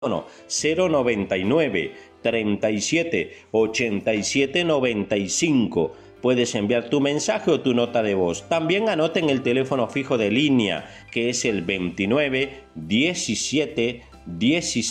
099 37 87 95. Puedes enviar tu mensaje o tu nota de voz. También anoten el teléfono fijo de línea, que es el 29 17 16